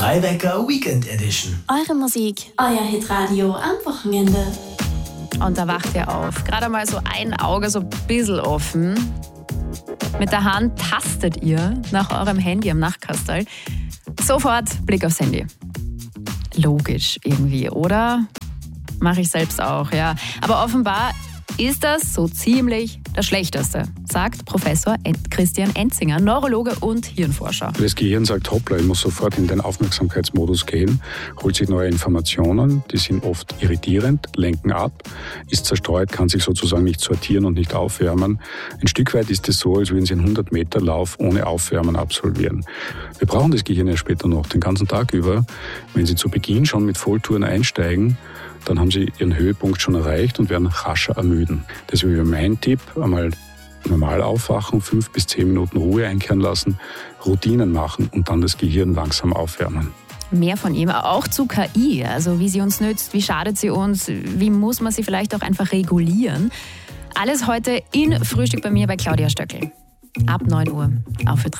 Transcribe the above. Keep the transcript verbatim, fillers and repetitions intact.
Freiwecker Weekend Edition. Eure Musik, euer Hitradio am Wochenende. Und da wacht ihr auf. Gerade mal so ein Auge so ein bisschen offen. Mit der Hand tastet ihr nach eurem Handy am Nachtkastel. Sofort Blick aufs Handy. Logisch irgendwie, oder? Mache ich selbst auch, ja. Aber offenbar ist das so ziemlich das Schlechteste, sagt Professor Christian Enzinger, Neurologe und Hirnforscher. Das Gehirn sagt, hoppla, ich muss sofort in den Aufmerksamkeitsmodus gehen, holt sich neue Informationen, die sind oft irritierend, lenken ab, ist zerstreut, kann sich sozusagen nicht sortieren und nicht aufwärmen. Ein Stück weit ist es so, als würden Sie einen hundert Meter Lauf ohne Aufwärmen absolvieren. Wir brauchen das Gehirn ja später noch, den ganzen Tag über. Wenn Sie zu Beginn schon mit Volltouren einsteigen, dann haben Sie Ihren Höhepunkt schon erreicht und werden rascher ermüden. Deswegen wäre mein Tipp, einmal normal aufwachen, fünf bis zehn Minuten Ruhe einkehren lassen, Routinen machen und dann das Gehirn langsam aufwärmen. Mehr von ihm, auch zu K I, also wie sie uns nützt, wie schadet sie uns, wie muss man sie vielleicht auch einfach regulieren. Alles heute in Frühstück bei mir bei Claudia Stöckl. Ab neun Uhr auf Ö drei.